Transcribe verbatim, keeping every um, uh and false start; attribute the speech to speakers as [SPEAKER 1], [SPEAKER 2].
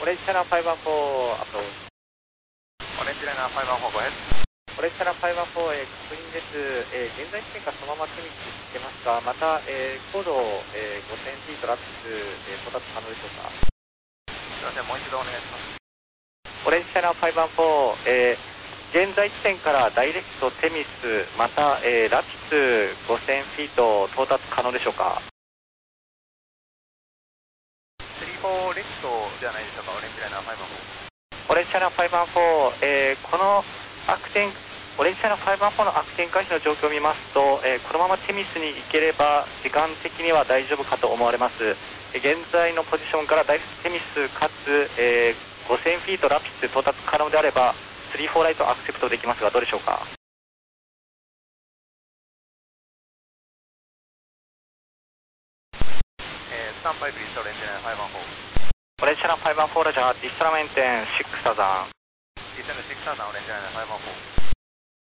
[SPEAKER 1] オレンジチャナルファイブワンフォー、アプローチ。
[SPEAKER 2] オレンジライナーファイブワンフォー、ごへん。
[SPEAKER 1] オレンジチャナルファイブワンフォー、えー、確認です。えー、現在地点からそのまま手道してますが、また、えー、高度、えー、ごせんフィートラップス、えー、到達可能でしょうか。
[SPEAKER 2] すいません、もう一度お願いします。
[SPEAKER 1] オレンジチャナルファイブワンフォー、えー、現在地点からダイレクトテミス、また、えー、ラピスごせんフィート到達可能でしょうか。
[SPEAKER 2] スリーフォーレフトではないでしょうか、オレンジライナーファイブワンフォー。
[SPEAKER 1] オレンジチャナルファイブワンフォー、えー、この悪天、オレンジチャナルファイブワンフォーの悪天回避の状況を見ますと、えー、このままテミスに行ければ時間的には大丈夫かと思われます。えー、現在のポジションからダイレクトテミスかつ、えー、ごせんフィートラピス到達可能であればスリーフォーライトアクセプトできますがどうでしょうか。
[SPEAKER 2] えー、スタンバイプリーズオレンジライナーファイブワンフォー。
[SPEAKER 1] オレンジチャナルファイブワンフォーラジャー、ディストラメンテンシックスサザン。
[SPEAKER 2] ディセンドシックスサザンオレンジライナーファイブワンフォー。